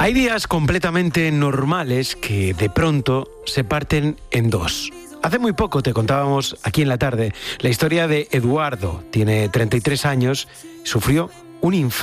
Hay días completamente normales que de pronto se parten en dos. Hace muy poco te contábamos aquí en la tarde la historia de Eduardo. Tiene 33 años, sufrió un infarto